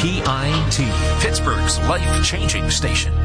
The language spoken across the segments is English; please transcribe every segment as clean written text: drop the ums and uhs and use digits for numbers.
WPIT, Pittsburgh's life-changing station.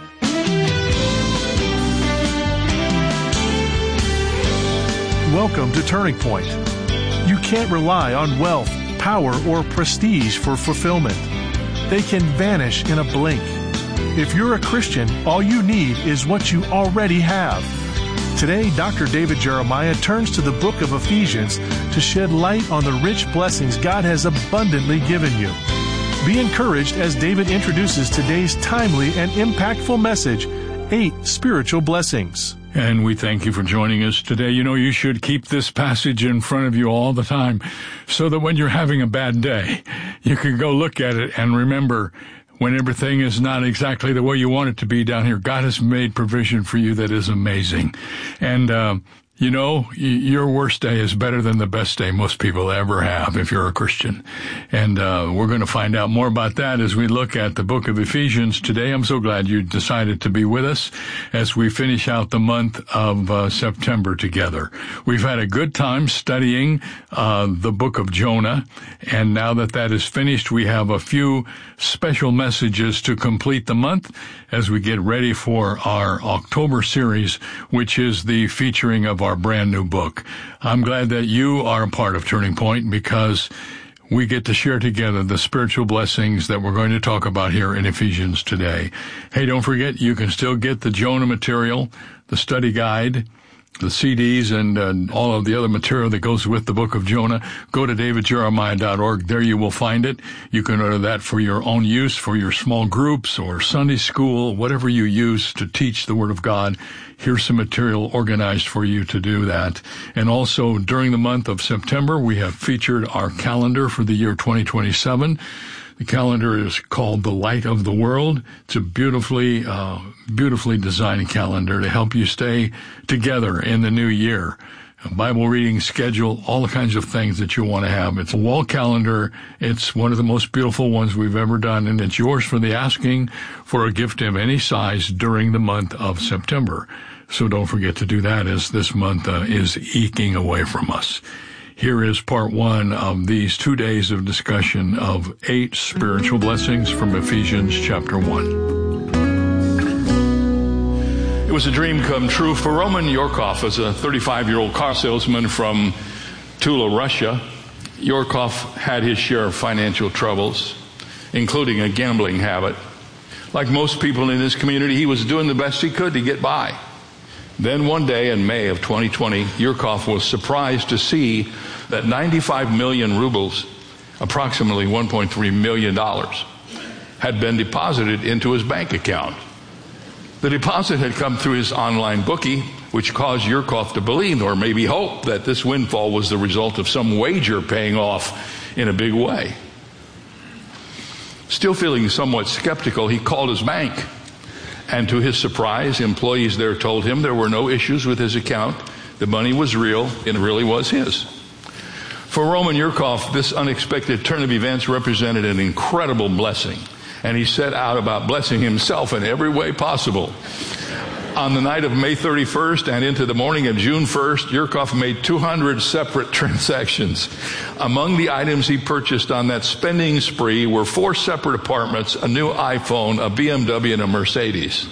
Welcome to Turning Point. You can't rely on wealth, power, or prestige for fulfillment. They can vanish in a blink. If you're a Christian, all you need is what you already have. Today, Dr. David Jeremiah turns to the book of Ephesians to shed light on the rich blessings God has abundantly given you. Be encouraged as David introduces today's timely and impactful message, 8 Spiritual Blessings. And we thank you for joining us today. You know, you should keep this passage in front of you all the time so that when you're having a bad day, you can go look at it and remember when everything is not exactly the way you want it to be down here, God has made provision for you that is amazing. And, you know, your worst day is better than the best day most people ever have if you're a Christian. And we're going to find out more about that as we look at the book of Ephesians today. I'm so glad you decided to be with us as we finish out the month of September together. We've had a good time studying the book of Jonah, and now that is finished, we have a few special messages to complete the month as we get ready for our October series, which is the featuring of our brand new book. I'm glad that you are a part of Turning Point because we get to share together the spiritual blessings that we're going to talk about here in Ephesians today. Hey, don't forget, you can still get the Jonah material, the study guide, the CDs, and all of the other material that goes with the book of Jonah. Go to davidjeremiah.org. There you will find it. You can order that for your own use, for your small groups or Sunday school, whatever you use to teach the Word of God. Here's some material organized for you to do that. And also, during the month of September, we have featured our calendar for the year 2027. The calendar is called The Light of the World. It's a beautifully designed calendar to help you stay together in the new year. A Bible reading schedule, all the kinds of things that you want to have. It's a wall calendar. It's one of the most beautiful ones we've ever done, and it's yours for the asking for a gift of any size during the month of September. So don't forget to do that as this month is eking away from us. Here is part 1 of these 2 days of discussion of 8 spiritual blessings from Ephesians chapter 1. It was a dream come true for Roman Yorkov as a 35-year-old car salesman from Tula, Russia. Yorkov had his share of financial troubles, including a gambling habit. Like most people in this community, he was doing the best he could to get by. Then one day in May of 2020, Yurkov was surprised to see that 95 million rubles, approximately $1.3 million, had been deposited into his bank account. The deposit had come through his online bookie, which caused Yurkov to believe, or maybe hope, that this windfall was the result of some wager paying off in a big way. Still feeling somewhat skeptical, he called his bank. And to his surprise, employees there told him there were no issues with his account. The money was real, and it really was his. For Roman Yurkov, this unexpected turn of events represented an incredible blessing, and he set out about blessing himself in every way possible. On the night of May 31st and into the morning of June 1st, Yurkov made 200 separate transactions. Among the items he purchased on that spending spree were 4 separate apartments, a new iPhone, a BMW, and a Mercedes.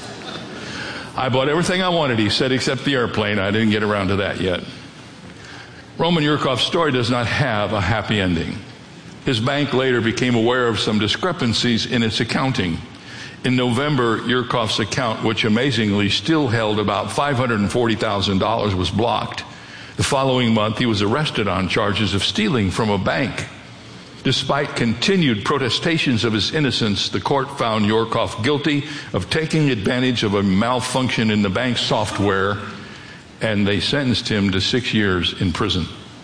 I bought everything I wanted, he said, except the airplane. I didn't get around to that yet. Roman Yurkov's story does not have a happy ending. His bank later became aware of some discrepancies in its accounting. In November, Yurkov's account, which amazingly still held about $540,000, was blocked. The following month, he was arrested on charges of stealing from a bank. Despite continued protestations of his innocence, the court found Yurkov guilty of taking advantage of a malfunction in the bank's software, and they sentenced him to 6 years in prison.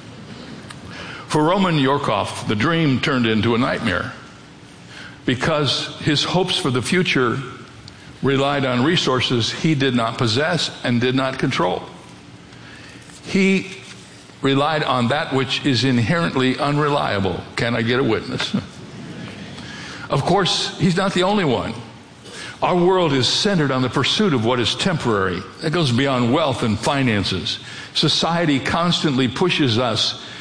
For Roman Yurkov, the dream turned into a nightmare, because his hopes for the future relied on resources he did not possess and did not control. He relied on that which is inherently unreliable. Can I get a witness? Of course, he's not the only one. Our world is centered on the pursuit of what is temporary. That goes beyond wealth and finances. Society constantly pushes us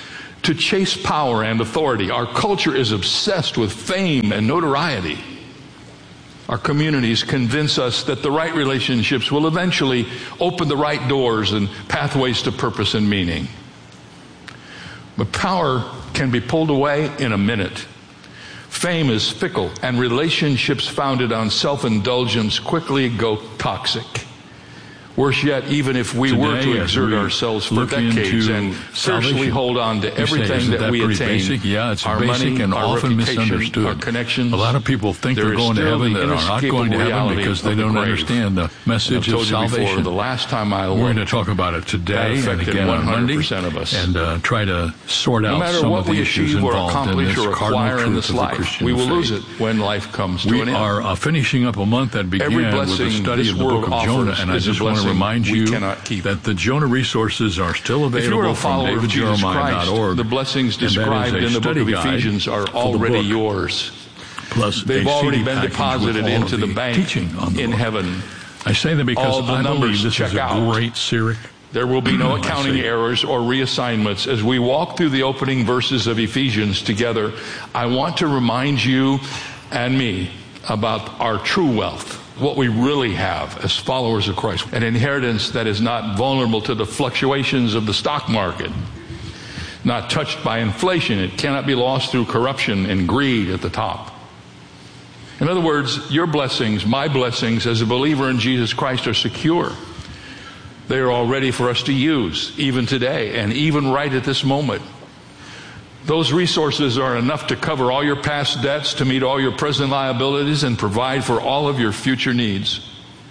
to chase power and authority. Our culture is obsessed with fame and notoriety. Our communities convince us that the right relationships will eventually open the right doors and pathways to purpose and meaning. But power can be pulled away in a minute. Fame is fickle, and relationships founded on self-indulgence quickly go toxic. Worse yet, even if we were to exert ourselves for decades and fiercely hold on to everything that we attain, it's our basic money, and our often reputation, misunderstood. our connections, a lot of people think they're going to heaven that are not going to heaven because they don't understand the message of salvation. The last time I We're going to talk about it today and again on Monday, and try to sort out some of the issues involved in this cardinal truth of the Christian we will faith. lose it when life comes to an end. We are finishing up a month that began with the study of the book of Jonah, and I just want to remind you that the Jonah resources are still available from davidjeremiah.org. The blessings described in the book of Ephesians are already yours. Plus, they've already been deposited into the bank in heaven. I say that because I believe this is a great series. There will be no accounting errors or reassignments. As we walk through the opening verses of Ephesians together, I want to remind you and me about our true wealth. What we really have as followers of Christ, an inheritance that is not vulnerable to the fluctuations of the stock market, not touched by inflation. It cannot be lost through corruption and greed at the top. In other words, your blessings, my blessings as a believer in Jesus Christ are secure. They are all ready for us to use, even today, and even right at this moment. Those resources are enough to cover all your past debts, to meet all your present liabilities, and provide for all of your future needs.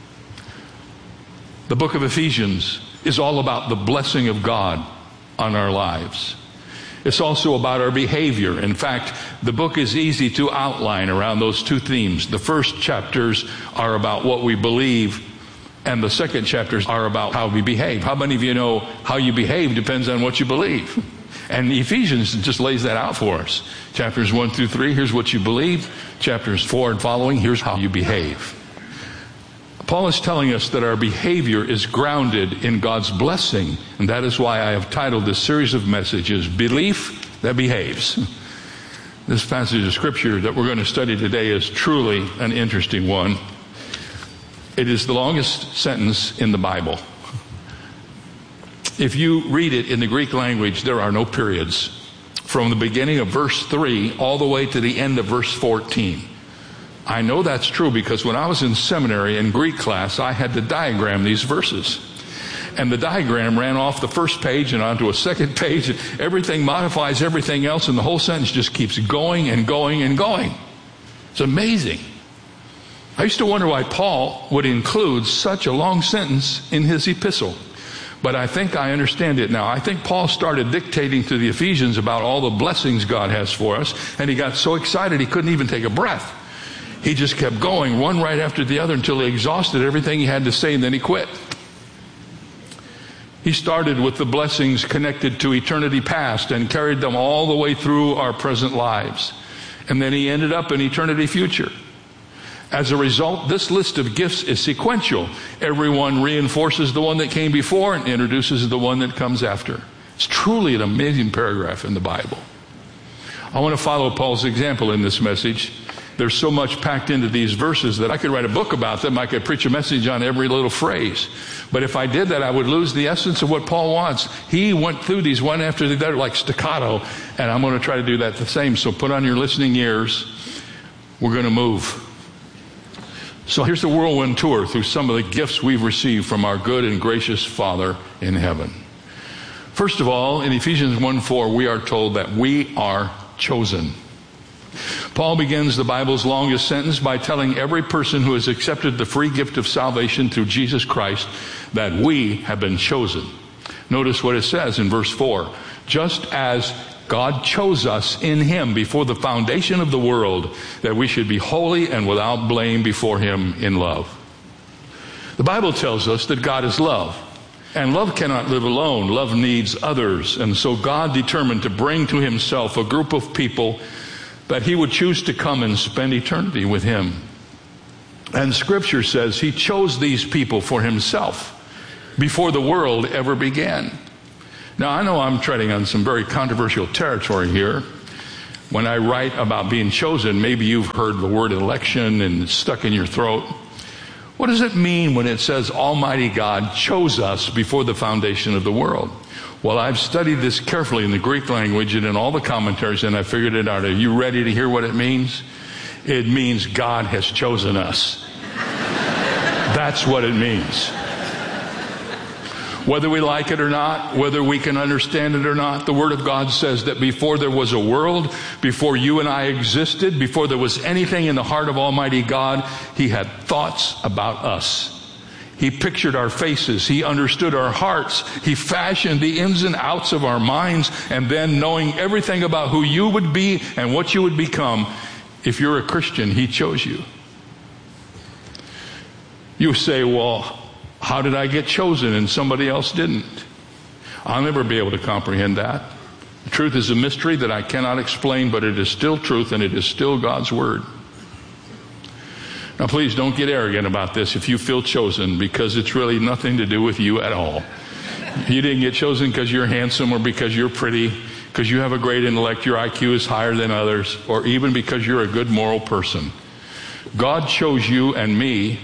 The book of Ephesians is all about the blessing of God on our lives. It's also about our behavior. In fact, the book is easy to outline around those two themes. The first chapters are about what we believe, and the second chapters are about how we behave. How many of you know how you behave depends on what you believe? And Ephesians just lays that out for us. Chapters 1 through 3, here's what you believe. Chapters 4 and following, here's how you behave. Paul is telling us that our behavior is grounded in God's blessing. And that is why I have titled this series of messages, Belief That Behaves. This passage of Scripture that we're going to study today is truly an interesting one. It is the longest sentence in the Bible. If you read it in the Greek language, there are no periods. From the beginning of verse 3 all the way to the end of verse 14. I know that's true because when I was in seminary in Greek class, I had to diagram these verses. And the diagram ran off the first page and onto a second page. And everything modifies everything else, and the whole sentence just keeps going and going and going. It's amazing. I used to wonder why Paul would include such a long sentence in his epistle. But I think I understand it now. I think Paul started dictating to the Ephesians about all the blessings God has for us, and he got so excited he couldn't even take a breath. He just kept going, one right after the other, until he exhausted everything he had to say, and then he quit. He started with the blessings connected to eternity past and carried them all the way through our present lives. And then he ended up in eternity future. As a result, this list of gifts is sequential. Everyone reinforces the one that came before and introduces the one that comes after. It's truly an amazing paragraph in the Bible. I want to follow Paul's example in this message. There's so much packed into these verses that I could write a book about them. I could preach a message on every little phrase. But if I did that, I would lose the essence of what Paul wants. He went through these one after the other like staccato, and I'm going to try to do that the same. So put on your listening ears. We're going to move. So here's the whirlwind tour through some of the gifts we've received from our good and gracious Father in heaven. First of all, in Ephesians 1:4, we are told that we are chosen. Paul begins the Bible's longest sentence by telling every person who has accepted the free gift of salvation through Jesus Christ that we have been chosen. Notice what it says in verse 4. Just as God chose us in Him before the foundation of the world, that we should be holy and without blame before Him in love. The Bible tells us that God is love. And love cannot live alone. Love needs others. And so God determined to bring to Himself a group of people that He would choose to come and spend eternity with Him. And Scripture says He chose these people for Himself before the world ever began. Now, I know I'm treading on some very controversial territory here. When I write about being chosen, maybe you've heard the word election and it's stuck in your throat. What does it mean when it says Almighty God chose us before the foundation of the world? Well, I've studied this carefully in the Greek language and in all the commentaries, and I figured it out. Are you ready to hear what it means? It means God has chosen us. That's what it means. Whether we like it or not, whether we can understand it or not, the Word of God says that before there was a world, before you and I existed, before there was anything in the heart of Almighty God, He had thoughts about us. He pictured our faces. He understood our hearts. He fashioned the ins and outs of our minds. And then, knowing everything about who you would be and what you would become, if you're a Christian, He chose you. You say, well, how did I get chosen and somebody else didn't? I'll never be able to comprehend that. The truth is a mystery that I cannot explain, but it is still truth and it is still God's Word. Now please don't get arrogant about this if you feel chosen, because it's really nothing to do with you at all. You didn't get chosen because you're handsome or because you're pretty, because you have a great intellect, your IQ is higher than others, or even because you're a good moral person. God chose you and me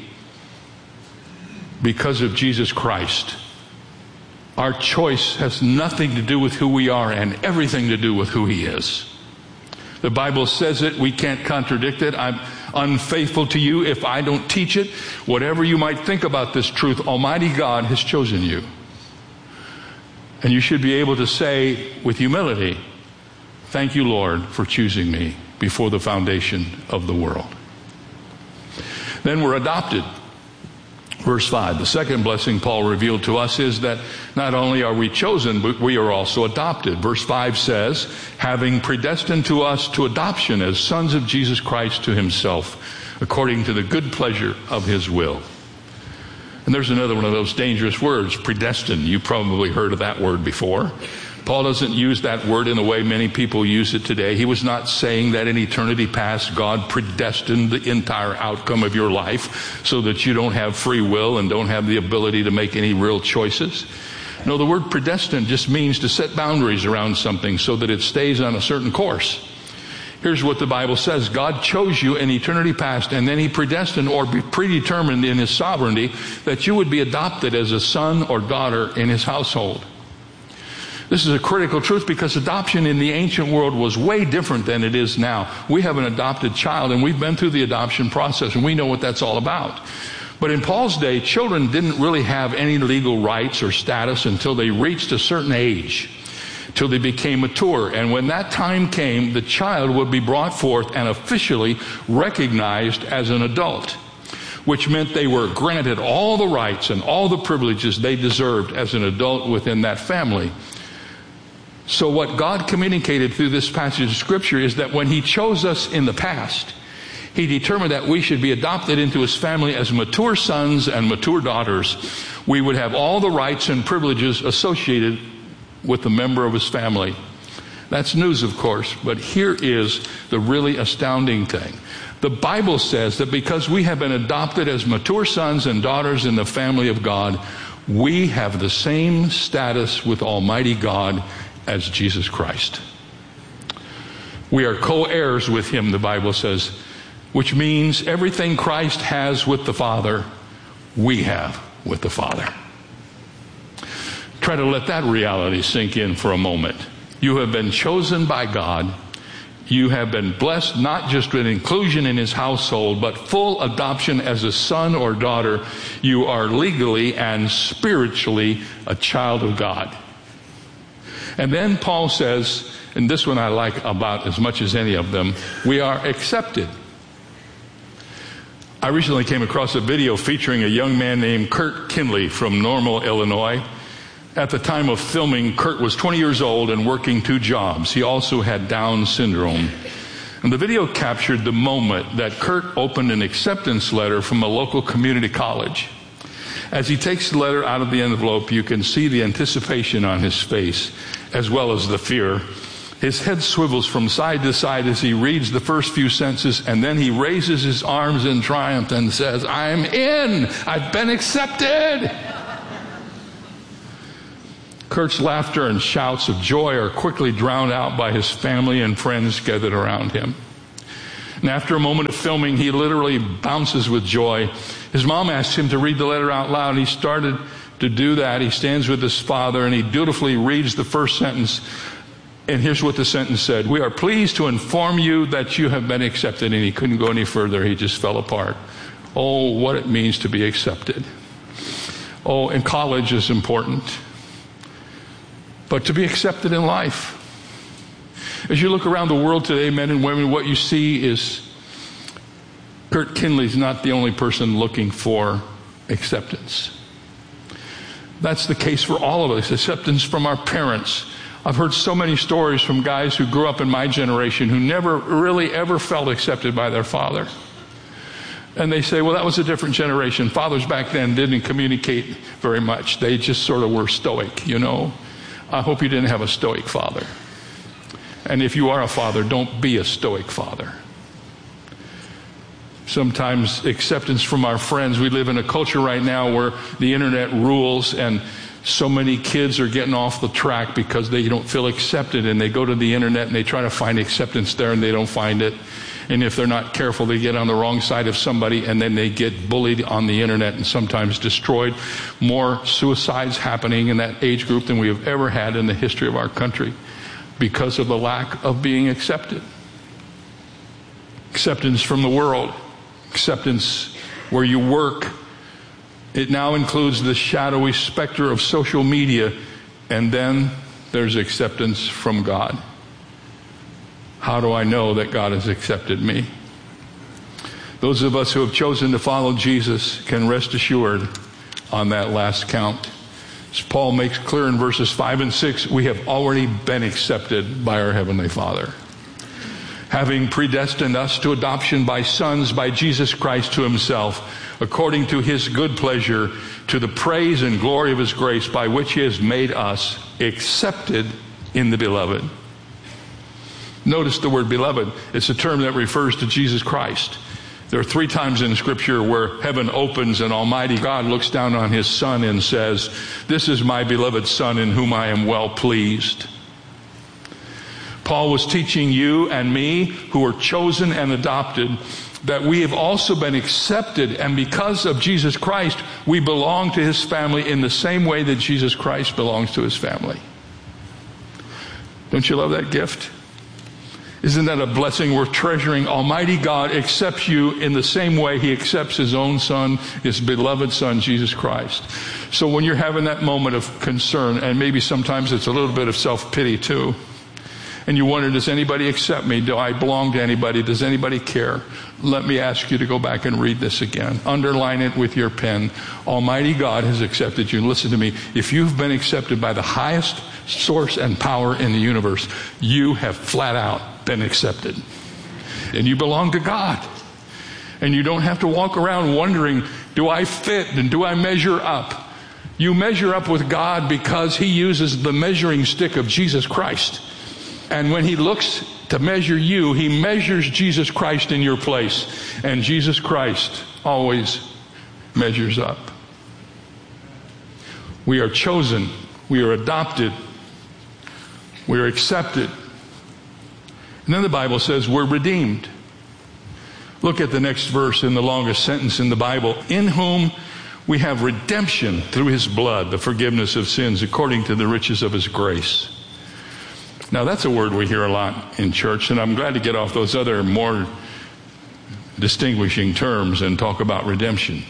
because of Jesus Christ. Our choice has nothing to do with who we are and everything to do with who He is. The Bible says it. We can't contradict it. I'm unfaithful to you if I don't teach it. Whatever you might think about this truth, Almighty God has chosen you. And you should be able to say with humility, thank you, Lord, for choosing me before the foundation of the world. Then we're adopted. Verse 5, the second blessing Paul revealed to us is that not only are we chosen, but we are also adopted. Verse 5 says, having predestined to us to adoption as sons of Jesus Christ to Himself, according to the good pleasure of His will. And there's another one of those dangerous words, predestined. You probably heard of that word before. Paul doesn't use that word in the way many people use it today. He was not saying that in eternity past, God predestined the entire outcome of your life so that you don't have free will and don't have the ability to make any real choices. No, the word predestined just means to set boundaries around something so that it stays on a certain course. Here's what the Bible says. God chose you in eternity past, and then He predestined or predetermined in His sovereignty that you would be adopted as a son or daughter in His household. This is a critical truth because adoption in the ancient world was way different than it is now. We have an adopted child and we've been through the adoption process and we know what that's all about. But in Paul's day, children didn't really have any legal rights or status until they reached a certain age, till they became mature. And when that time came, the child would be brought forth and officially recognized as an adult, which meant they were granted all the rights and all the privileges they deserved as an adult within that family. So what God communicated through this passage of Scripture is that when He chose us in the past, He determined that we should be adopted into His family as mature sons and mature daughters. We would have all the rights and privileges associated with the member of His family. That's news, of course, but here is the really astounding thing. The Bible says that because we have been adopted as mature sons and daughters in the family of God, we have the same status with Almighty God as Jesus Christ. We are co-heirs with Him, the Bible says, which means everything Christ has with the Father, we have with the Father. Try to let that reality sink in for a moment. You have been chosen by God. You have been blessed not just with inclusion in His household, but full adoption as a son or daughter. You are legally and spiritually a child of God. And then Paul says, and this one I like about as much as any of them, we are accepted. I recently came across a video featuring a young man named Kurt Kinley from Normal, Illinois. At the time of filming, Kurt was 20 years old and working 2 jobs. He also had Down syndrome. And the video captured the moment that Kurt opened an acceptance letter from a local community college. As he takes the letter out of the envelope, you can see the anticipation on his face, as well as the fear. His head swivels from side to side as he reads the first few sentences, and then he raises his arms in triumph and says, "I'm in! I've been accepted!" Kurt's laughter and shouts of joy are quickly drowned out by his family and friends gathered around him. And after a moment of filming, he literally bounces with joy. His mom asked him to read the letter out loud, and he started to do that. He stands with his father, and he dutifully reads the first sentence. And here's what the sentence said: "We are pleased to inform you that you have been accepted." And he couldn't go any further. He just fell apart. Oh, what it means to be accepted. Oh, and college is important. But to be accepted in life. As you look around the world today, men and women, what you see is Kurt Kinley's not the only person looking for acceptance. That's the case for all of us. Acceptance from our parents. I've heard so many stories from guys who grew up in my generation who never really ever felt accepted by their father. And they say, well, that was a different generation. Fathers back then didn't communicate very much. They just sort of were stoic, you know. I hope you didn't have a stoic father. And if you are a father, don't be a stoic father. Sometimes acceptance from our friends. We live in a culture right now where the internet rules, and so many kids are getting off the track because they don't feel accepted, and they go to the internet and they try to find acceptance there and they don't find it. And if they're not careful, they get on the wrong side of somebody, and then they get bullied on the internet and sometimes destroyed. More suicides happening in that age group than we have ever had in the history of our country because of the lack of being accepted. Acceptance from the world. Acceptance where you work. It now includes the shadowy specter of social media, and then there's acceptance from God. How do I know that God has accepted me? Those of us who have chosen to follow Jesus can rest assured on that last count. As Paul makes clear in verses 5 and 6, we have already been accepted by our Heavenly Father, having predestined us to adoption by sons by Jesus Christ to Himself, according to His good pleasure, to the praise and glory of His grace, by which He has made us accepted in the Beloved. Notice the word beloved. It's a term that refers to Jesus Christ. There are 3 times in Scripture where heaven opens and Almighty God looks down on His Son and says, "This is my beloved Son in whom I am well pleased." Paul was teaching you and me, who are chosen and adopted, that we have also been accepted, and because of Jesus Christ, we belong to His family in the same way that Jesus Christ belongs to His family. Don't you love that gift? Isn't that a blessing worth treasuring? Almighty God accepts you in the same way He accepts His own Son, His beloved Son, Jesus Christ. So when you're having that moment of concern, and maybe sometimes it's a little bit of self-pity too, and you wonder, does anybody accept me? Do I belong to anybody? Does anybody care? Let me ask you to go back and read this again. Underline it with your pen. Almighty God has accepted you. And listen to me. If you've been accepted by the highest source and power in the universe, you have flat out been accepted. And you belong to God. And you don't have to walk around wondering, do I fit and do I measure up? You measure up with God because He uses the measuring stick of Jesus Christ. And when He looks to measure you, He measures Jesus Christ in your place. And Jesus Christ always measures up. We are chosen. We are adopted. We are accepted. And then the Bible says we're redeemed. Look at the next verse in the longest sentence in the Bible. In whom we have redemption through His blood, the forgiveness of sins, according to the riches of His grace. Now that's a word we hear a lot in church, and I'm glad to get off those other more distinguishing terms and talk about redemption.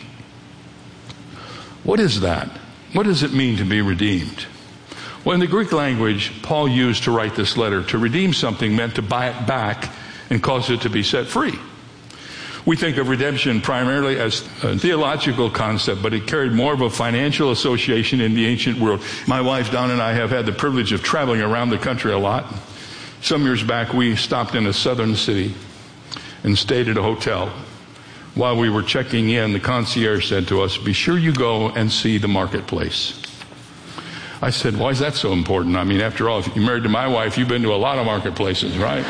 What is that? What does it mean to be redeemed? Well, in the Greek language, Paul used to write this letter, to redeem something meant to buy it back and cause it to be set free. We think of redemption primarily as a theological concept, but it carried more of a financial association in the ancient world. My wife, Dawn, and I have had the privilege of traveling around the country a lot. Some years back, we stopped in a southern city and stayed at a hotel. While we were checking in, the concierge said to us, "Be sure you go and see the marketplace." I said, "Why is that so important? I mean, after all, if you're married to my wife, you've been to a lot of marketplaces, right?"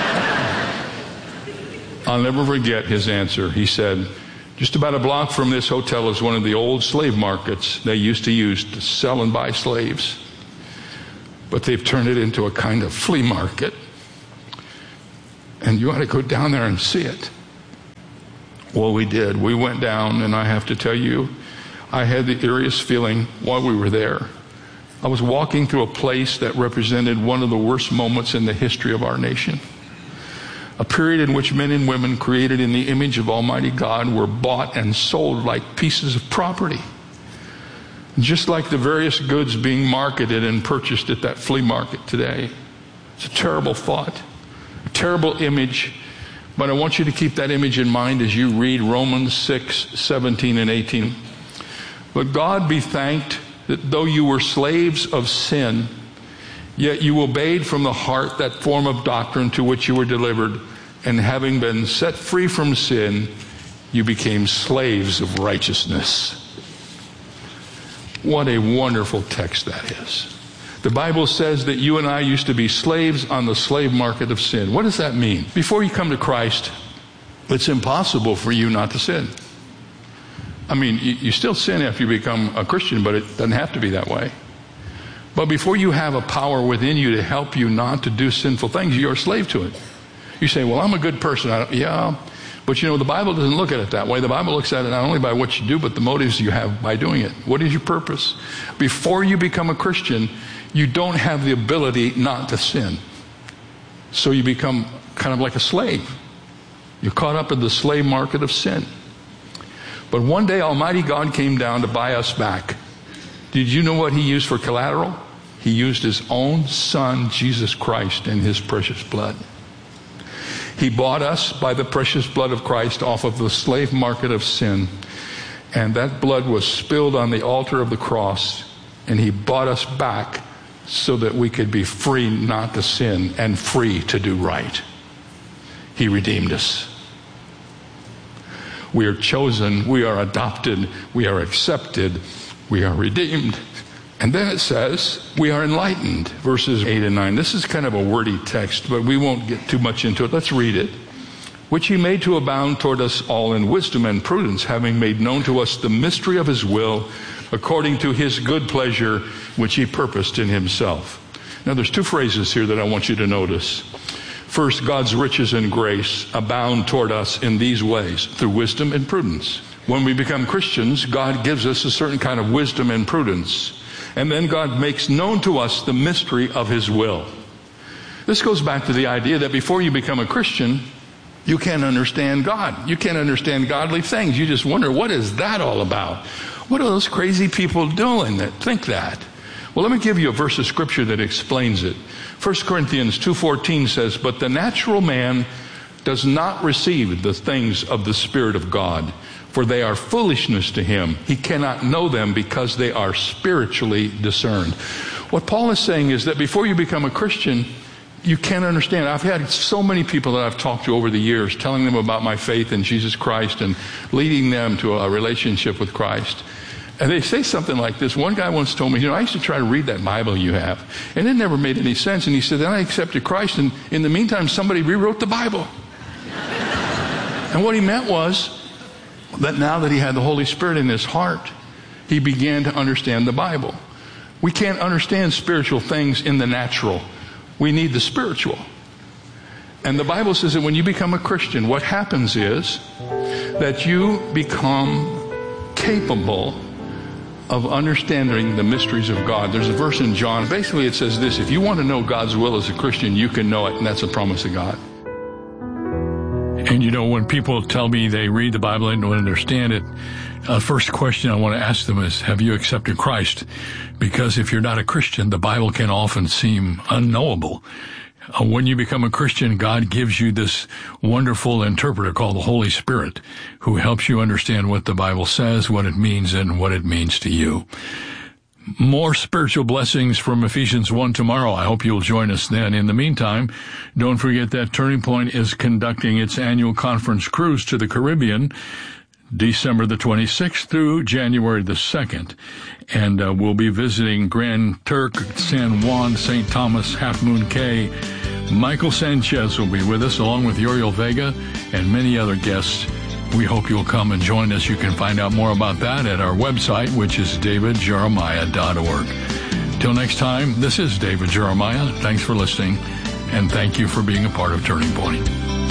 I'll never forget his answer. He said, "Just about a block from this hotel is one of the old slave markets they used to use to sell and buy slaves. but they've turned it into a kind of flea market. And you ought to go down there and see it. Well, we did. We went down, and I have to tell you, I had the eeriest feeling while we were there. I was walking through a place that represented one of the worst moments in the history of our nation. A period in which men and women created in the image of Almighty God were bought and sold like pieces of property. Just like the various goods being marketed and purchased at that flea market today. It's a terrible thought, a terrible image, but I want you to keep that image in mind as you read Romans 6:17 and 18. But God be thanked that though you were slaves of sin, yet you obeyed from the heart that form of doctrine to which you were delivered, and having been set free from sin, you became slaves of righteousness. What a wonderful text that is. The Bible says that you and I used to be slaves on the slave market of sin. What does that mean? Before you come to Christ, it's impossible for you not to sin. I mean, you still sin after you become a Christian, but it doesn't have to be that way. But before you have a power within you to help you not to do sinful things, you're a slave to it. You say, well, I'm a good person. But you know, the Bible doesn't look at it that way. The Bible looks at it not only by what you do, but the motives you have by doing it. What is your purpose? Before you become a Christian, you don't have the ability not to sin. So you become kind of like a slave. You're caught up in the slave market of sin. But one day Almighty God came down to buy us back. Did you know what he used for collateral? He used his own son, Jesus Christ, and his precious blood. He bought us by the precious blood of Christ off of the slave market of sin. And that blood was spilled on the altar of the cross. And he bought us back so that we could be free not to sin and free to do right. He redeemed us. We are chosen, we are adopted, we are accepted, we are redeemed. And then it says, we are enlightened, verses 8 and 9. This is kind of a wordy text, but we won't get too much into it. Let's read it. Which he made to abound toward us all in wisdom and prudence, having made known to us the mystery of his will, according to his good pleasure, which he purposed in himself. Now there's two phrases here that I want you to notice. First, God's riches and grace abound toward us in these ways, through wisdom and prudence. When we become Christians, God gives us a certain kind of wisdom and prudence. And then God makes known to us the mystery of his will. This goes back to the idea that before you become a Christian, you can't understand God. You can't understand godly things. You just wonder, what is that all about? What are those crazy people doing that think that? Well, let me give you a verse of scripture that explains it. 1 Corinthians 2:14 says, but the natural man does not receive the things of the Spirit of God, for they are foolishness to him. He cannot know them because they are spiritually discerned. What Paul is saying is that before you become a Christian, you can't understand. I've had so many people that I've talked to over the years, telling them about my faith in Jesus Christ and leading them to a relationship with Christ. And they say something like this. One guy once told me, I used to try to read that Bible you have, and it never made any sense. And he said, then I accepted Christ, and in the meantime, somebody rewrote the Bible. And what he meant was that now that he had the Holy Spirit in his heart, he began to understand the Bible. We can't understand spiritual things in the natural. We need the spiritual. And the Bible says that when you become a Christian, what happens is that you become capable of understanding the mysteries of God. There's a verse in John. Basically, it says this: if you want to know God's will as a Christian, you can know it, and that's a promise of God. And you know, when people tell me they read the Bible and don't understand it, first question I want to ask them is, have you accepted Christ? Because if you're not a Christian, the Bible can often seem unknowable. When you become a Christian, God gives you this wonderful interpreter called the Holy Spirit, who helps you understand what the Bible says, what it means, and what it means to you. More spiritual blessings from Ephesians 1 tomorrow. I hope you'll join us then. In the meantime, don't forget that Turning Point is conducting its annual conference cruise to the Caribbean, December the 26th through January the 2nd. And we'll be visiting Grand Turk, San Juan, St. Thomas, Half Moon Cay. Michael Sanchez will be with us, along with Uriel Vega and many other guests. We hope you'll come and join us. You can find out more about that at our website, which is davidjeremiah.org. Till next time, this is David Jeremiah. Thanks for listening, and thank you for being a part of Turning Point.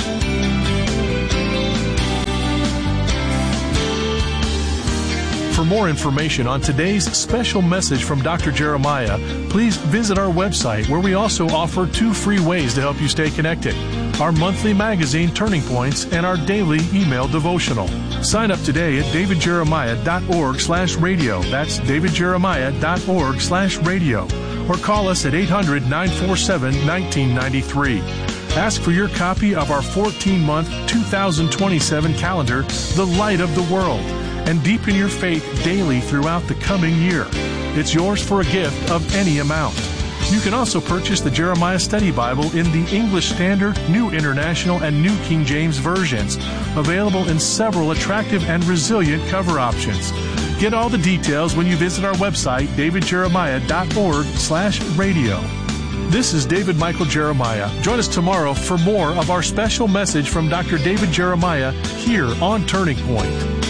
For more information on today's special message from Dr. Jeremiah, please visit our website, where we also offer 2 free ways to help you stay connected: our monthly magazine, Turning Points, and our daily email devotional. Sign up today at davidjeremiah.org/radio. That's davidjeremiah.org/radio. Or call us at 800-947-1993. Ask for your copy of our 14-month 2027 calendar, The Light of the World, and deepen your faith daily throughout the coming year. It's yours for a gift of any amount. You can also purchase the Jeremiah Study Bible in the English Standard, New International, and New King James versions, available in several attractive and resilient cover options. Get all the details when you visit our website, davidjeremiah.org/radio. This is David Michael Jeremiah. Join us tomorrow for more of our special message from Dr. David Jeremiah here on Turning Point.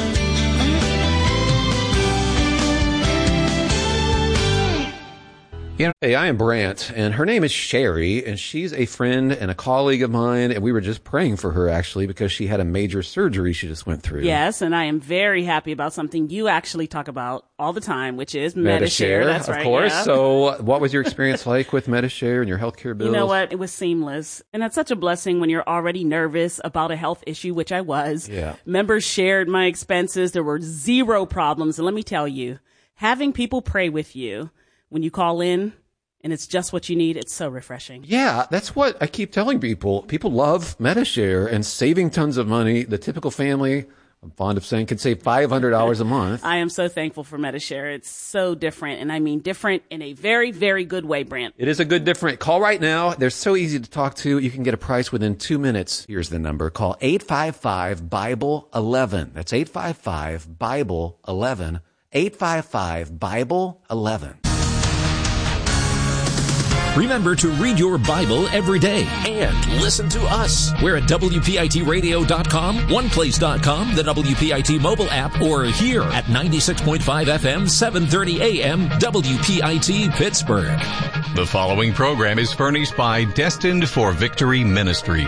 Hey, I am Brant, and her name is Sherry, and she's a friend and a colleague of mine, and we were just praying for her, actually, because she had a major surgery she just went through. Yes, and I am very happy about something you actually talk about all the time, which is Medi-Share. That's right. Of course. Yeah. So what was your experience like with Medi-Share and your healthcare bills? You know what? It was seamless. And that's such a blessing when you're already nervous about a health issue, which I was. Yeah. Members shared my expenses. There were 0 problems. And let me tell you, having people pray with you when you call in, and it's just what you need, it's so refreshing. Yeah, that's what I keep telling people. People love Medi-Share and saving tons of money. The typical family, I'm fond of saying, can save $500 a month. I am so thankful for Medi-Share. It's so different, and I mean different in a very, very good way, Brant. It is a good different. Call right now. They're so easy to talk to. You can get a price within 2 minutes. Here's the number. Call 855-BIBLE-11. That's 855-BIBLE-11. 855-BIBLE-11. Remember to read your Bible every day and listen to us. We're at WPITradio.com, OnePlace.com, the WPIT mobile app, or here at 96.5 FM, 730 AM, WPIT Pittsburgh. The following program is furnished by Destined for Victory Ministries.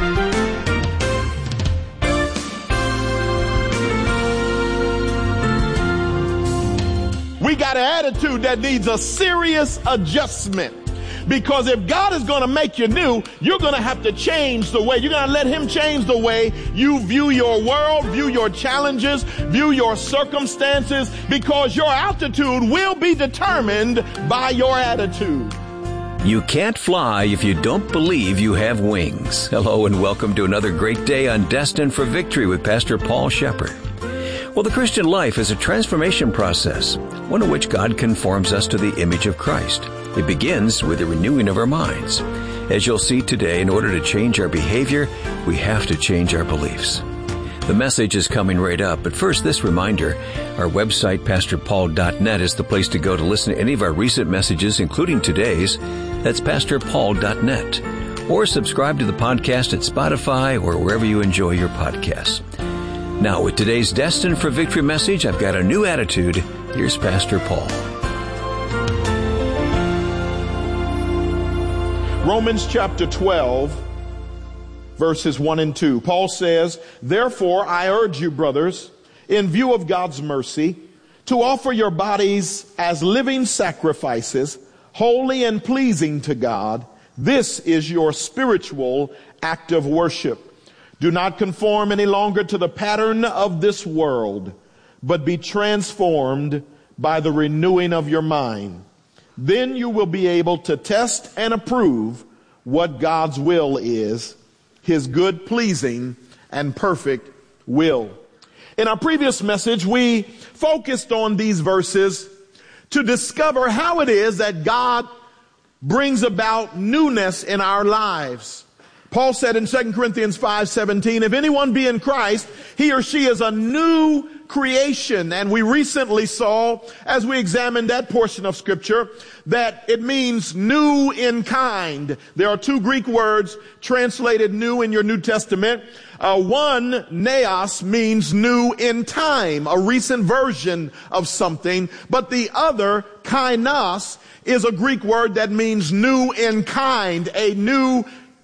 We got an attitude that needs a serious adjustment. Because if God is going to make you new, you're going to have to change the way. You're going to let him change the way you view your world, view your challenges, view your circumstances, because your altitude will be determined by your attitude. You can't fly if you don't believe you have wings. Hello and welcome to another great day on Destined for Victory with Pastor Paul Shepard. Well, the Christian life is a transformation process, one in which God conforms us to the image of Christ. It begins with the renewing of our minds. As you'll see today, in order to change our behavior, we have to change our beliefs. The message is coming right up, but first, this reminder. Our website, PastorPaul.net, is the place to go to listen to any of our recent messages, including today's. That's PastorPaul.net. Or subscribe to the podcast at Spotify or wherever you enjoy your podcasts. Now, with today's Destined for Victory message, I've got a new attitude. Here's Pastor Paul. Romans chapter 12, verses 1 and 2. Paul says, "Therefore I urge you, brothers, in view of God's mercy, to offer your bodies as living sacrifices, holy and pleasing to God. This is your spiritual act of worship. Do not conform any longer to the pattern of this world, but be transformed by the renewing of your mind. Then you will be able to test and approve what God's will is, his good, pleasing, and perfect will." In our previous message, we focused on these verses to discover how it is that God brings about newness in our lives. Paul said in 2 Corinthians 5:17, "If anyone be in Christ, he or she is a new creation. And we recently saw, as we examined that portion of scripture, that it means new in kind. There are two Greek words translated new in your New Testament. One, neos, means new in time, a recent version of something. But the other, kainos, is a Greek word that means new in kind, a new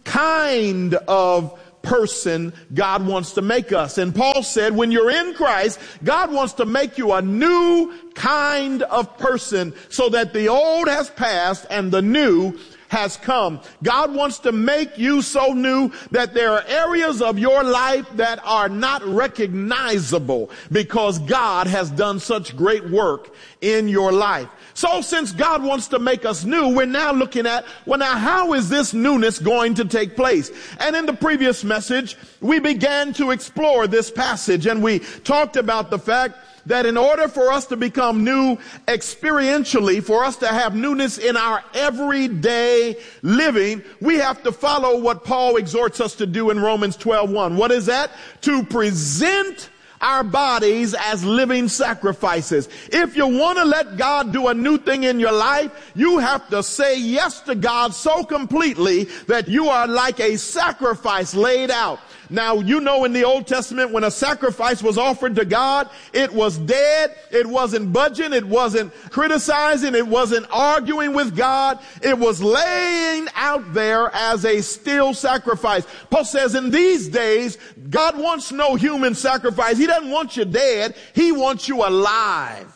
kind of person God wants to make us. And Paul said, when you're in Christ, God wants to make you a new kind of person so that the old has passed and the new has come. God wants to make you so new that there are areas of your life that are not recognizable because God has done such great work in your life. So since God wants to make us new, we're now looking at, well, now how is this newness going to take place? And in the previous message, we began to explore this passage, and we talked about the fact that in order for us to become new experientially, for us to have newness in our everyday living, we have to follow what Paul exhorts us to do in Romans 12:1. What is that? To present our bodies as living sacrifices. If you want to let God do a new thing in your life, you have to say yes to God so completely that you are like a sacrifice laid out. Now, you know in the Old Testament when a sacrifice was offered to God, it was dead, it wasn't budging, it wasn't criticizing, it wasn't arguing with God, it was laying out there as a still sacrifice. Paul says in these days, God wants no human sacrifice. He doesn't want you dead, He wants you alive.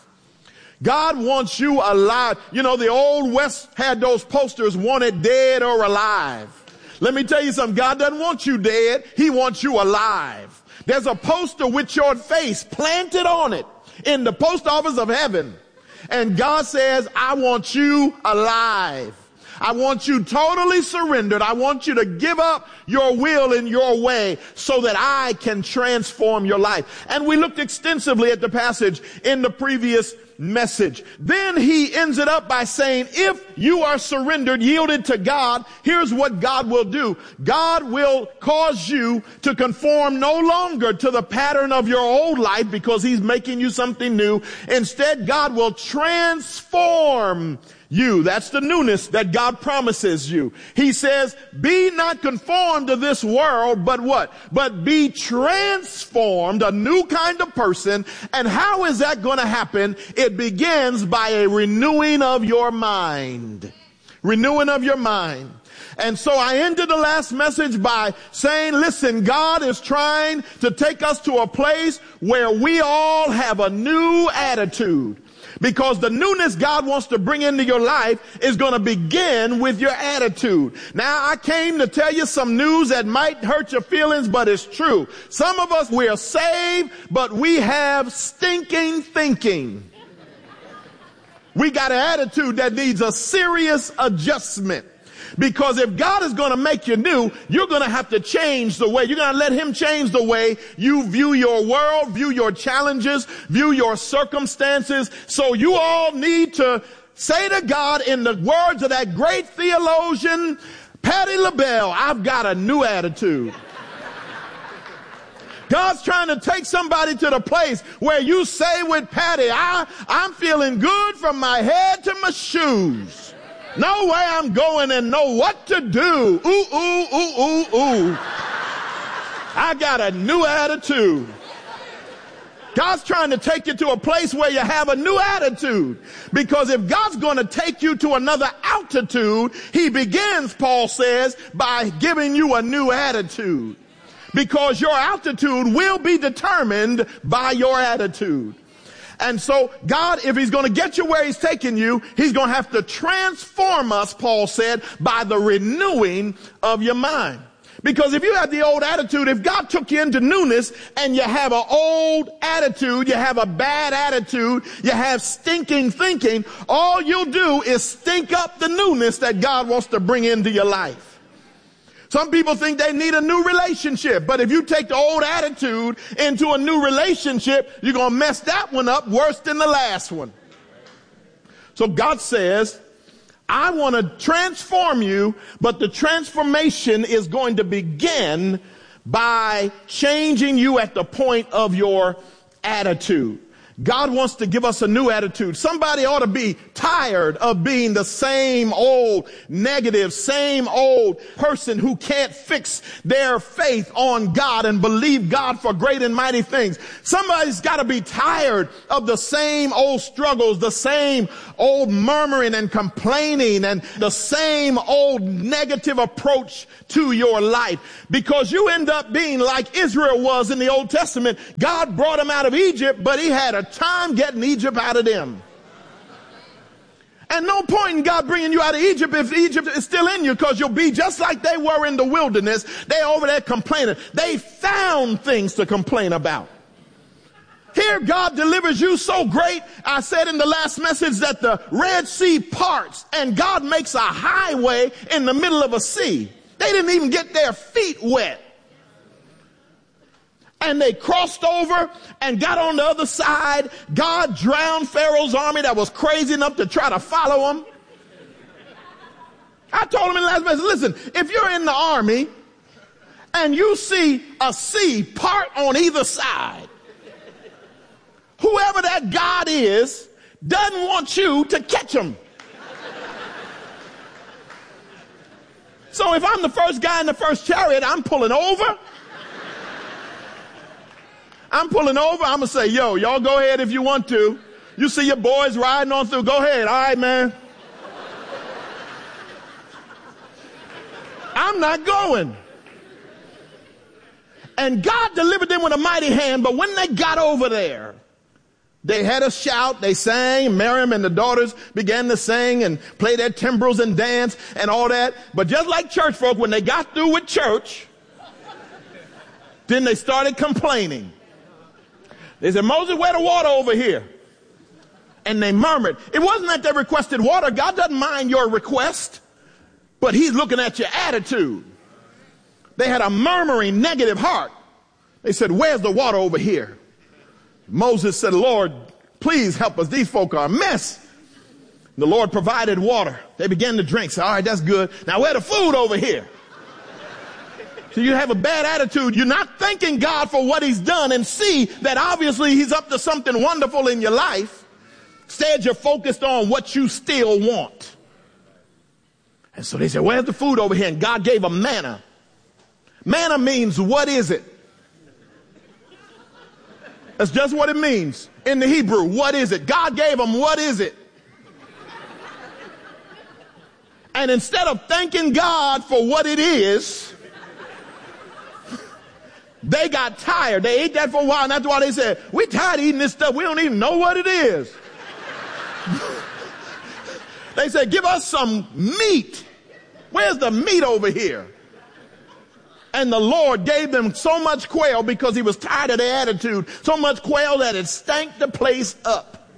God wants you alive. You know, the Old West had those posters, wanted dead or alive. Let me tell you something. God doesn't want you dead. He wants you alive. There's a poster with your face planted on it in the post office of heaven. And God says, I want you alive. I want you totally surrendered. I want you to give up your will and your way so that I can transform your life. And we looked extensively at the passage in the previous message. Then he ends it up by saying, if you are surrendered, yielded to God, here's what God will do. God will cause you to conform no longer to the pattern of your old life because He's making you something new. Instead, God will transform you. That's the newness that God promises you. He says, be not conformed to this world, but what? But be transformed, a new kind of person. And how is that going to happen? It begins by a renewing of your mind. Renewing of your mind. And so I ended the last message by saying, listen, God is trying to take us to a place where we all have a new attitude. Because the newness God wants to bring into your life is going to begin with your attitude. Now, I came to tell you some news that might hurt your feelings, but it's true. Some of us, we are saved, but we have stinking thinking. We got an attitude that needs a serious adjustment. Because if God is going to make you new, you're going to have to change the way. You're going to let Him change the way you view your world, view your challenges, view your circumstances. So you all need to say to God in the words of that great theologian, Patti LaBelle, I've got a new attitude. God's trying to take somebody to the place where you say with Patti, I'm feeling good from my head to my shoes. Know where I'm going and know what to do. Ooh, ooh, ooh, ooh, ooh. I got a new attitude. God's trying to take you to a place where you have a new attitude. Because if God's going to take you to another altitude, He begins, Paul says, by giving you a new attitude. Because your altitude will be determined by your attitude. And so God, if He's going to get you where He's taking you, He's going to have to transform us, Paul said, by the renewing of your mind. Because if you have the old attitude, if God took you into newness and you have an old attitude, you have a bad attitude, you have stinking thinking, all you'll do is stink up the newness that God wants to bring into your life. Some people think they need a new relationship, but if you take the old attitude into a new relationship, you're going to mess that one up worse than the last one. So God says, I want to transform you, but the transformation is going to begin by changing you at the point of your attitude. God wants to give us a new attitude. Somebody ought to be tired of being the same old negative, same old person who can't fix their faith on God and believe God for great and mighty things. Somebody's got to be tired of the same old struggles, the same old murmuring and complaining, and the same old negative approach to your life, because you end up being like Israel was in the Old Testament. God brought them out of Egypt, but he had a time getting Egypt out of them. And no point in God bringing you out of Egypt if Egypt is still in you, because you'll be just like they were in the wilderness. They over there complaining. They found things to complain about. Here God delivers you so great. I said in the last message that the Red Sea parts and God makes a highway in the middle of a sea. They didn't even get their feet wet. And they crossed over and got on the other side. God drowned Pharaoh's army that was crazy enough to try to follow him. I told him in the last message, listen, if you're in the army and you see a sea part on either side, whoever that God is doesn't want you to catch him. So if I'm the first guy in the first chariot, I'm pulling over. I'm going to say, yo, y'all go ahead if you want to. You see your boys riding on through, go ahead. All right, man. I'm not going. And God delivered them with a mighty hand, but when they got over there, they had a shout, they sang, Miriam and the daughters began to sing and play their timbrels and dance and all that. But just like church folk, when they got through with church, then they started complaining. They said, Moses, where the water over here? And they murmured. It wasn't that they requested water. God doesn't mind your request, but he's looking at your attitude. They had a murmuring, negative heart. They said, where's the water over here? Moses said, Lord, please help us. These folk are a mess. The Lord provided water. They began to drink. Said, all right, that's good. Now where's the food over here? So you have a bad attitude. You're not thanking God for what he's done and see that obviously he's up to something wonderful in your life. Instead, you're focused on what you still want. And so they said, where's the food over here? And God gave them manna. Manna means, what is it? That's just what it means in the Hebrew. What is it? God gave them, what is it? And instead of thanking God for what it is, they got tired. They ate that for a while, and after a while they said, we're tired of eating this stuff. We don't even know what it is. They said, give us some meat. Where's the meat over here? And the Lord gave them so much quail because he was tired of their attitude. So much quail that it stank the place up.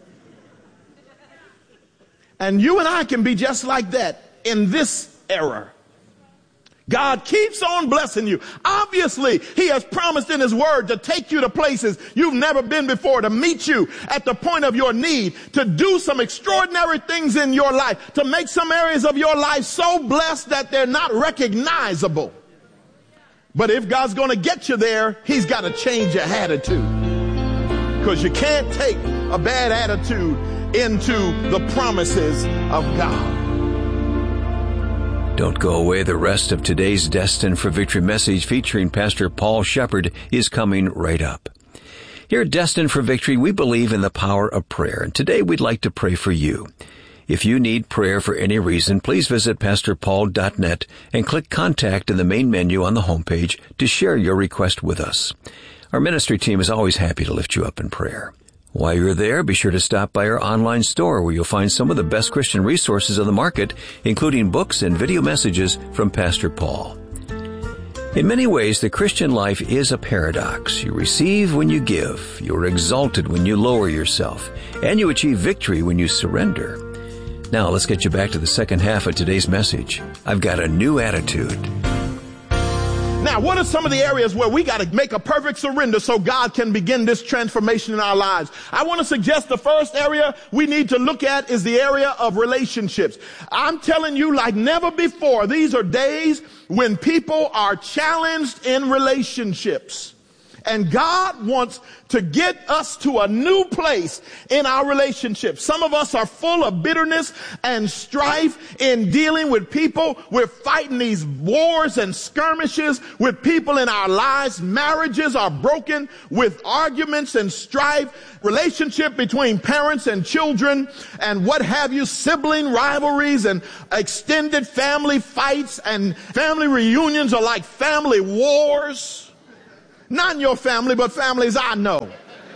And you and I can be just like that in this era. God keeps on blessing you. Obviously, he has promised in his word to take you to places you've never been before, to meet you at the point of your need, to do some extraordinary things in your life, to make some areas of your life so blessed that they're not recognizable. But if God's going to get you there, he's got to change your attitude. Because you can't take a bad attitude into the promises of God. Don't go away. The rest of today's Destined for Victory message featuring Pastor Paul Shepard is coming right up. Here at Destined for Victory, we believe in the power of prayer, and today we'd like to pray for you. If you need prayer for any reason, please visit PastorPaul.net and click Contact in the main menu on the homepage to share your request with us. Our ministry team is always happy to lift you up in prayer. While you're there, be sure to stop by our online store where you'll find some of the best Christian resources on the market, including books and video messages from Pastor Paul. In many ways, the Christian life is a paradox. You receive when you give, you're exalted when you lower yourself, and you achieve victory when you surrender. Now, let's get you back to the second half of today's message. I've got a new attitude. Now, what are some of the areas where we got to make a perfect surrender so God can begin this transformation in our lives? I want to suggest the first area we need to look at is the area of relationships. I'm telling you, like never before, these are days when people are challenged in relationships. And God wants to get us to a new place in our relationships. Some of us are full of bitterness and strife in dealing with people. We're fighting these wars and skirmishes with people in our lives. Marriages are broken with arguments and strife. Relationship between parents and children and what have you, sibling rivalries and extended family fights and family reunions are like family wars. Not in your family, but families I know.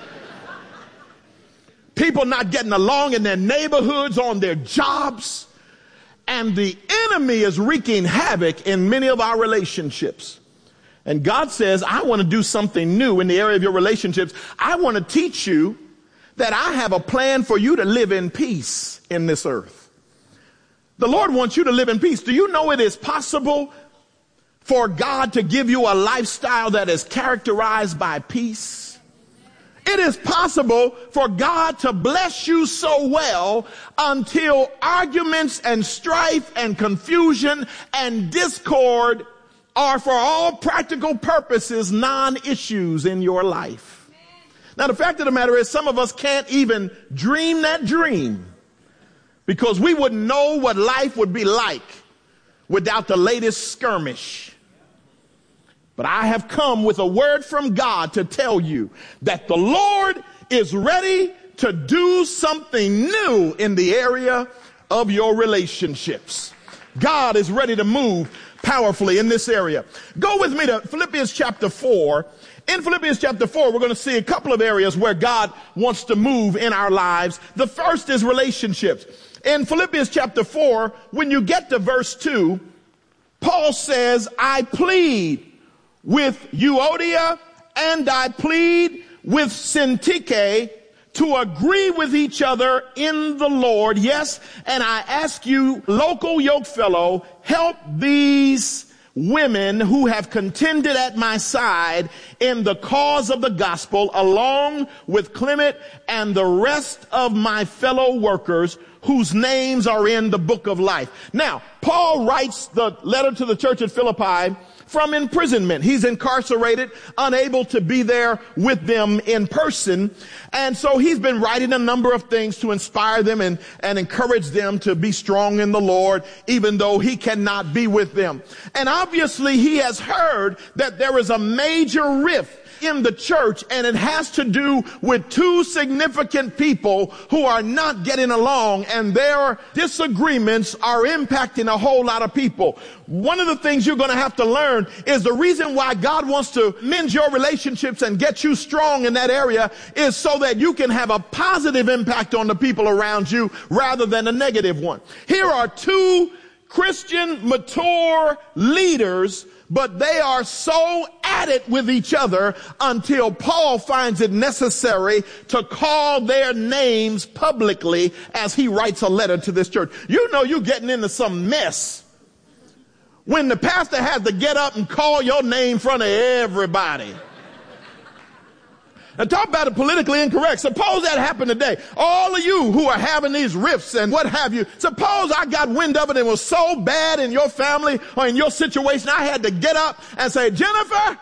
People not getting along in their neighborhoods, on their jobs. And the enemy is wreaking havoc in many of our relationships. And God says, I want to do something new in the area of your relationships. I want to teach you that I have a plan for you to live in peace in this earth. The Lord wants you to live in peace. Do you know it is possible for God to give you a lifestyle that is characterized by peace? It is possible for God to bless you so well until arguments and strife and confusion and discord are for all practical purposes non-issues in your life. Now, the fact of the matter is some of us can't even dream that dream because we wouldn't know what life would be like without the latest skirmish. But I have come with a word from God to tell you that the Lord is ready to do something new in the area of your relationships. God is ready to move powerfully in this area. Go with me to Philippians chapter 4. In Philippians chapter 4, we're going to see a couple of areas where God wants to move in our lives. The first is relationships. In Philippians chapter 4, when you get to verse 2, Paul says, I plead with Euodia and I plead with Syntyche to agree with each other in the Lord. Yes, and I ask you, local yoke fellow, help these women who have contended at my side in the cause of the gospel, along with Clement and the rest of my fellow workers whose names are in the book of life. Now, Paul writes the letter to the church at Philippi from imprisonment. He's incarcerated, unable to be there with them in person. And so he's been writing a number of things to inspire them and encourage them to be strong in the Lord, even though he cannot be with them. And obviously he has heard that there is a major rift in the church, and it has to do with two significant people who are not getting along, and their disagreements are impacting a whole lot of people. One of the things you're going to have to learn is the reason why God wants to mend your relationships and get you strong in that area is so that you can have a positive impact on the people around you rather than a negative one. Here are two Christian mature leaders, but they are so at it with each other until Paul finds it necessary to call their names publicly as he writes a letter to this church. You know you're getting into some mess when the pastor has to get up and call your name in front of everybody. Now talk about it politically incorrect. Suppose that happened today. All of you who are having these rifts and what have you, suppose I got wind of it and it was so bad in your family or in your situation, I had to get up and say, Jennifer,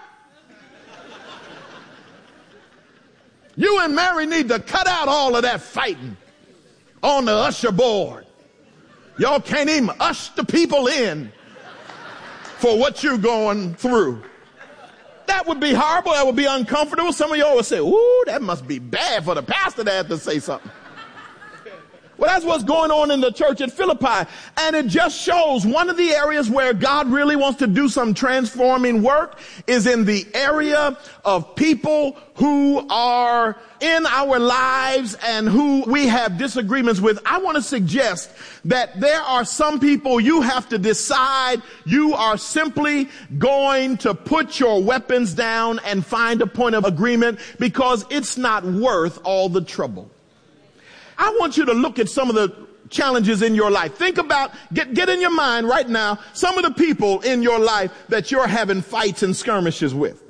you and Mary need to cut out all of that fighting on the usher board. Y'all can't even usher the people in for what you're going through. That would be horrible. That would be uncomfortable. Some of y'all would say, ooh, that must be bad for the pastor to have to say something. Well, that's what's going on in the church at Philippi. And it just shows one of the areas where God really wants to do some transforming work is in the area of people who are in our lives and who we have disagreements with. I want to suggest that there are some people you have to decide you are simply going to put your weapons down and find a point of agreement because it's not worth all the trouble. I want you to look at some of the challenges in your life. Think about, get in your mind right now, some of the people in your life that you're having fights and skirmishes with.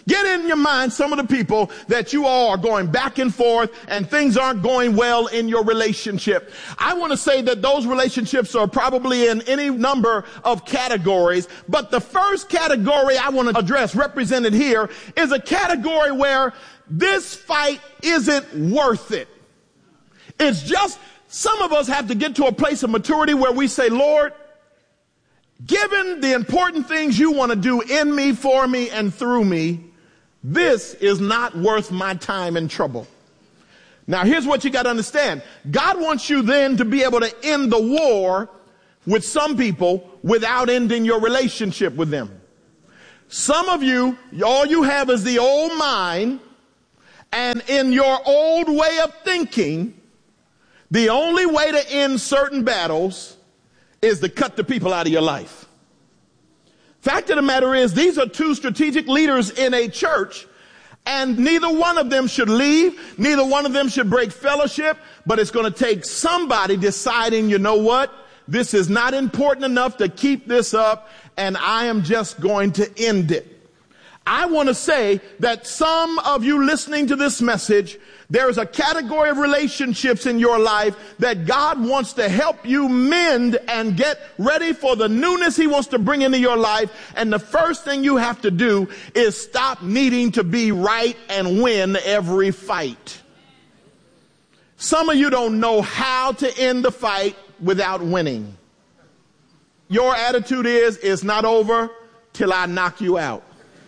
Get in your mind some of the people that you all are going back and forth and things aren't going well in your relationship. I want to say that those relationships are probably in any number of categories, but the first category I want to address, represented here, is a category where this fight isn't worth it. It's just, some of us have to get to a place of maturity where we say, Lord, given the important things you want to do in me, for me, and through me, this is not worth my time and trouble. Now, here's what you got to understand. God wants you then to be able to end the war with some people without ending your relationship with them. Some of you, all you have is the old mind, and in your old way of thinking, the only way to end certain battles is to cut the people out of your life. Fact of the matter is, these are two strategic leaders in a church, and neither one of them should leave. Neither one of them should break fellowship, but it's going to take somebody deciding, you know what? This is not important enough to keep this up, and I am just going to end it. I want to say that some of you listening to this message, there is a category of relationships in your life that God wants to help you mend and get ready for the newness he wants to bring into your life. And the first thing you have to do is stop needing to be right and win every fight. Some of you don't know how to end the fight without winning. Your attitude is, it's not over till I knock you out.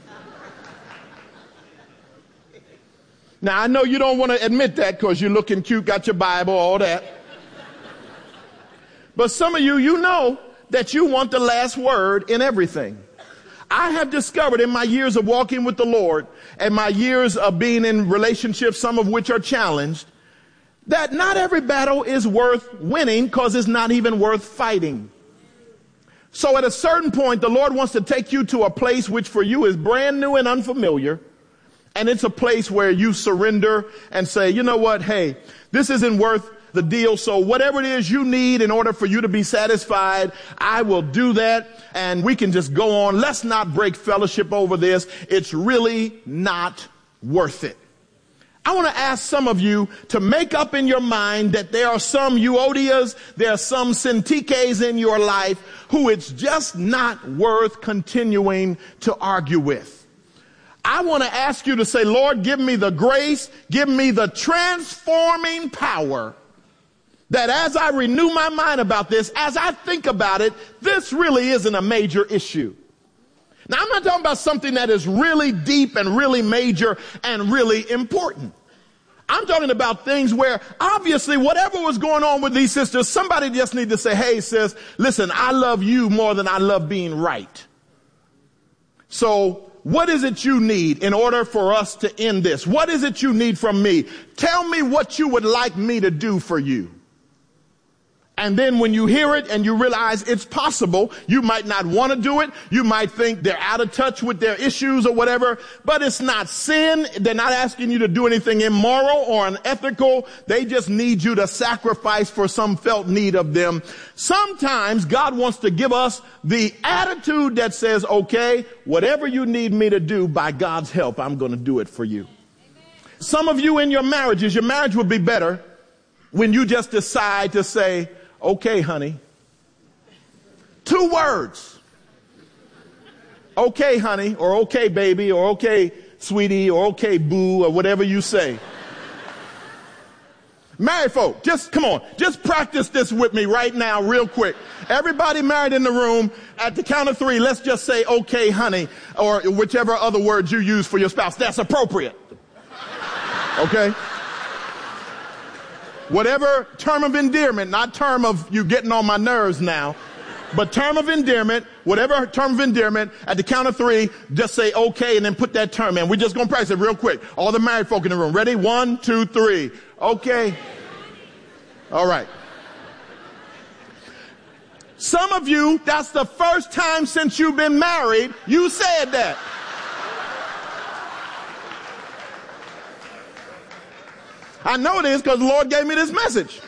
Now, I know you don't want to admit that because you're looking cute, got your Bible, all that. But some of you, you know that you want the last word in everything. I have discovered in my years of walking with the Lord and my years of being in relationships, some of which are challenged, that not every battle is worth winning because it's not even worth fighting. So at a certain point, the Lord wants to take you to a place which for you is brand new and unfamiliar. And it's a place where you surrender and say, you know what? Hey, this isn't worth the deal. So whatever it is you need in order for you to be satisfied, I will do that. And we can just go on. Let's not break fellowship over this. It's really not worth it. I want to ask some of you to make up in your mind that there are some Euodias, there are some Syntyches in your life who it's just not worth continuing to argue with. I want to ask you to say, Lord, give me the grace, give me the transforming power that as I renew my mind about this, as I think about it, this really isn't a major issue. Now, I'm not talking about something that is really deep and really major and really important. I'm talking about things where obviously whatever was going on with these sisters, somebody just need to say, hey, sis, listen, I love you more than I love being right. So what is it you need in order for us to end this? What is it you need from me? Tell me what you would like me to do for you. And then when you hear it and you realize it's possible, you might not want to do it. You might think they're out of touch with their issues or whatever, but it's not sin. They're not asking you to do anything immoral or unethical. They just need you to sacrifice for some felt need of them. Sometimes God wants to give us the attitude that says, okay, whatever you need me to do, by God's help, I'm going to do it for you. Some of you in your marriages, your marriage would be better when you just decide to say, okay, honey. 2 words. Okay, honey, or okay, baby, or okay, sweetie, or okay, boo, or whatever you say. Married folk, just come on. Just practice this with me right now real quick. Everybody married in the room, at the count of 3, let's just say okay, honey, or whichever other words you use for your spouse. That's appropriate. Okay? Whatever term of endearment, not term of you getting on my nerves now, but term of endearment, whatever term of endearment, at the count of 3, just say okay and then put that term in. We're just going to practice it real quick. All the married folk in the room. Ready? 1, 2, 3. Okay. All right. Some of you, that's the first time since you've been married, you said that. I know it is because the Lord gave me this message.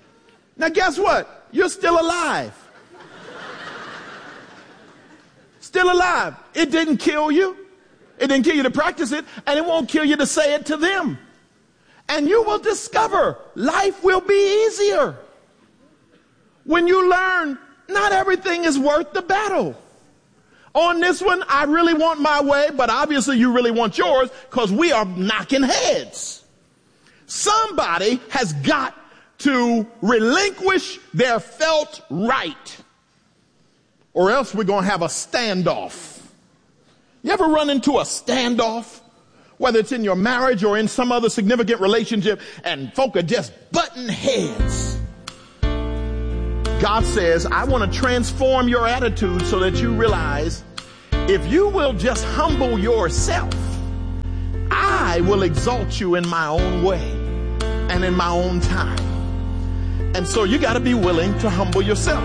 Now guess what? You're still alive. Still alive. It didn't kill you. It didn't kill you to practice it, and it won't kill you to say it to them. And you will discover life will be easier when you learn not everything is worth the battle. On this one, I really want my way, but obviously you really want yours because we are knocking heads. Somebody has got to relinquish their felt right, or else we're going to have a standoff. You ever run into a standoff, whether it's in your marriage or in some other significant relationship, and folk are just butting heads? God says, I want to transform your attitude so that you realize if you will just humble yourself, I will exalt you in my own way and in my own time. And so you got to be willing to humble yourself.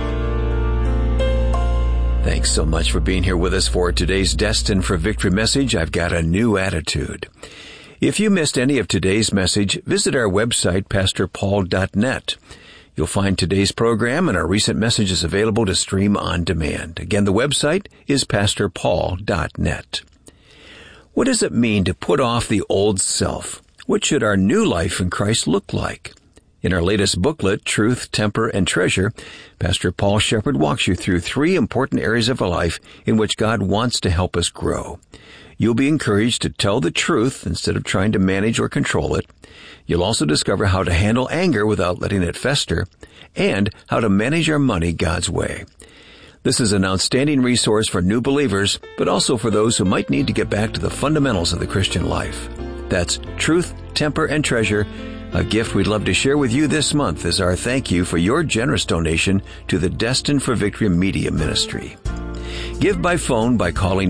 Thanks so much for being here with us for today's Destined for Victory message. I've got a new attitude. If you missed any of today's message, visit our website, pastorpaul.net. You'll find today's program and our recent messages available to stream on demand. Again, the website is pastorpaul.net. What does it mean to put off the old self? What should our new life in Christ look like? In our latest booklet, Truth, Temper, and Treasure, Pastor Paul Shepherd walks you through 3 important areas of our life in which God wants to help us grow. You'll be encouraged to tell the truth instead of trying to manage or control it. You'll also discover how to handle anger without letting it fester, and how to manage our money God's way. This is an outstanding resource for new believers, but also for those who might need to get back to the fundamentals of the Christian life. That's Truth, Temper, and Treasure, a gift we'd love to share with you this month as our thank you for your generous donation to the Destined for Victory Media Ministry. Give by phone by calling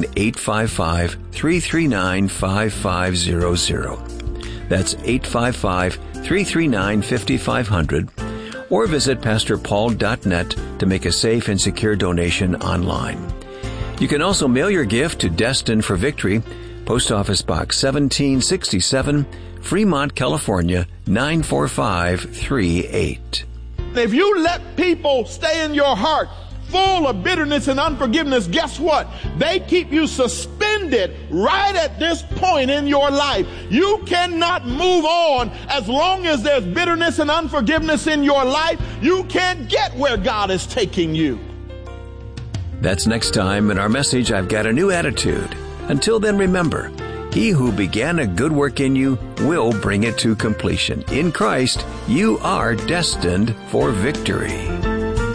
855-339-5500. That's 855-339-5500. Or visit pastorpaul.net to make a safe and secure donation online. You can also mail your gift to Destined for Victory, Post Office Box 1767, Fremont, California, 94538. If you let people stay in your heart full of bitterness and unforgiveness, guess what? They keep you suspended right at this point in your life. You cannot move on as long as there's bitterness and unforgiveness in your life. You can't get where God is taking you. That's next time in our message, I've Got a New Attitude. Until then, remember, He who began a good work in you will bring it to completion. In Christ, you are destined for victory.